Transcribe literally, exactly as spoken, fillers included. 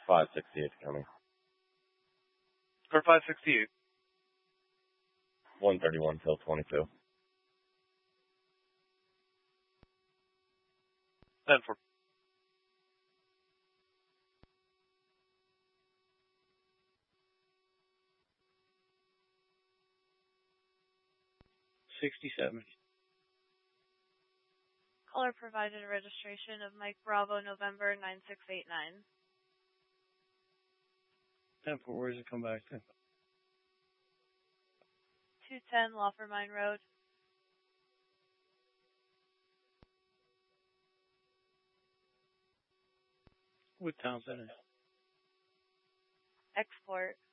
five sixty-eight County. Car five sixty-eight. one thirty-one till twenty-two. ten four. sixty-seven. Caller provided a registration of Mike Bravo November nine six eight nine. ten four, where does it come back to? two ten Loffermine Road. What town's that in? Export.